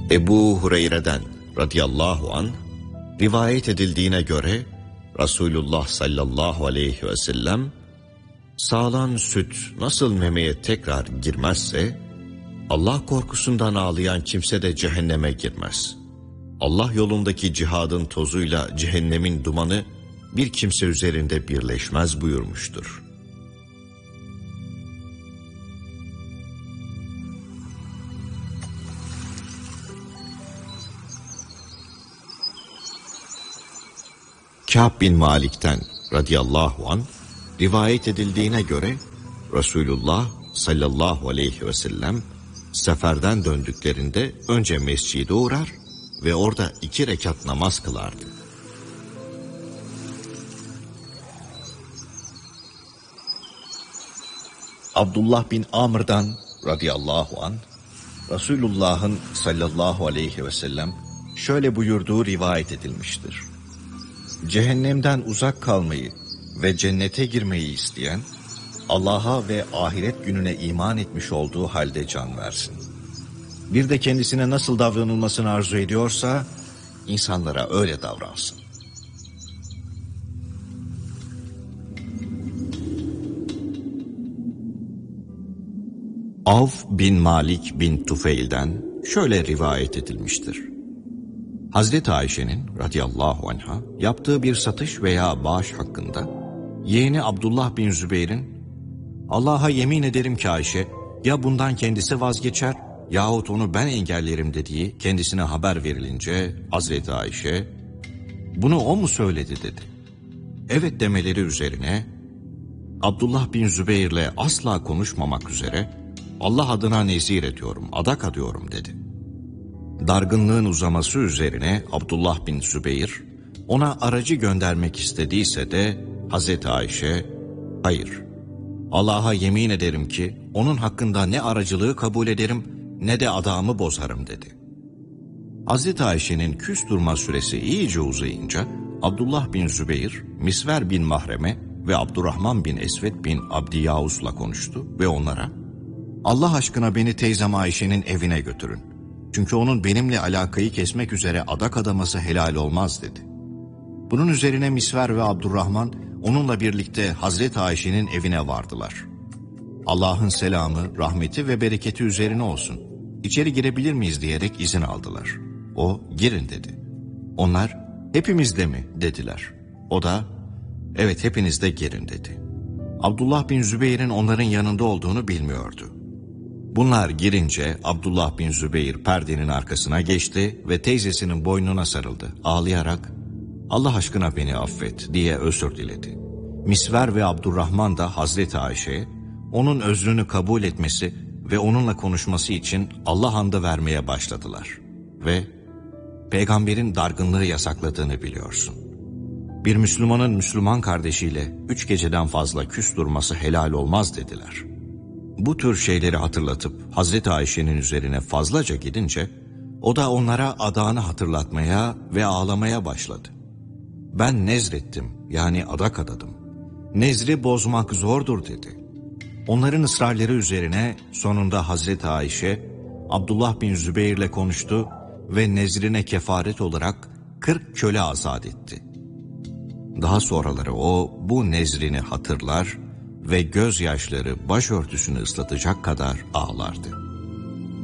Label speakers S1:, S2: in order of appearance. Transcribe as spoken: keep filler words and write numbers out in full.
S1: Ebu Hureyre'den radıyallahu anh rivayet edildiğine göre Resulullah sallallahu aleyhi ve sellem sağlan süt nasıl memeye tekrar girmezse Allah korkusundan ağlayan kimse de cehenneme girmez. Allah yolundaki cihadın tozuyla cehennemin dumanı bir kimse üzerinde birleşmez buyurmuştur. Kâb bin Malik'ten radıyallahu anh rivayet edildiğine göre Resulullah sallallahu aleyhi ve sellem seferden döndüklerinde önce mescide uğrar ve orada iki rekat namaz kılardı. Abdullah bin Amr'dan radıyallahu anh Resulullah'ın sallallahu aleyhi ve sellem şöyle buyurduğu rivayet edilmiştir. Cehennemden uzak kalmayı ve cennete girmeyi isteyen, Allah'a ve ahiret gününe iman etmiş olduğu halde can versin. Bir de kendisine nasıl davranılmasını arzu ediyorsa, insanlara öyle davransın. Avf bin Malik bin Tufeil'den şöyle rivayet edilmiştir. Hazreti Ayşe'nin radıyallahu anha yaptığı bir satış veya bağış hakkında yeğeni Abdullah bin Zübeyir'in Allah'a yemin ederim ki Ayşe ya bundan kendisi vazgeçer yahut onu ben engellerim dediği kendisine haber verilince Hazreti Ayşe bunu o mu söyledi dedi. Evet demeleri üzerine Abdullah bin Zübeyir'le asla konuşmamak üzere Allah adına nezir ediyorum, adak adıyorum dedi. Dargınlığın uzaması üzerine Abdullah bin Zübeyir ona aracı göndermek istediyse de Hazreti Ayşe hayır Allah'a yemin ederim ki onun hakkında ne aracılığı kabul ederim ne de adağımı bozarım dedi. Hazreti Ayşe'nin küs durma süresi iyice uzayınca Abdullah bin Zübeyir, Misver bin Mahreme ve Abdurrahman bin Esved bin Abdiyavuz'la konuştu ve onlara Allah aşkına beni teyzem Ayşe'nin evine götürün. Çünkü onun benimle alakayı kesmek üzere adak adaması helal olmaz dedi. Bunun üzerine Misver ve Abdurrahman onunla birlikte Hazreti Ayşe'nin evine vardılar. Allah'ın selamı, rahmeti ve bereketi üzerine olsun. İçeri girebilir miyiz diyerek izin aldılar. O girin dedi. Onlar hepimiz de mi dediler. O da evet hepiniz de girin dedi. Abdullah bin Zübeyir'in onların yanında olduğunu bilmiyordu. Bunlar girince Abdullah bin Zübeyir perdenin arkasına geçti ve teyzesinin boynuna sarıldı. Ağlayarak Allah aşkına beni affet diye özür diledi. Misver ve Abdurrahman da Hazreti Ayşe'ye onun özrünü kabul etmesi ve onunla konuşması için Allah andı vermeye başladılar. Ve peygamberin dargınlığı yasakladığını biliyorsun. Bir Müslümanın Müslüman kardeşiyle üç geceden fazla küs durması helal olmaz dediler. Bu tür şeyleri hatırlatıp Hazreti Ayşe'nin üzerine fazlaca gidince o da onlara adağını hatırlatmaya ve ağlamaya başladı. Ben nezrettim yani adak adadım. Nezri bozmak zordur dedi. Onların ısrarları üzerine sonunda Hazreti Ayşe Abdullah bin Zübeyir'le konuştu ve nezrine kefaret olarak kırk köle azat etti. Daha sonraları o bu nezrini hatırlar ve gözyaşları başörtüsünü ıslatacak kadar ağlardı.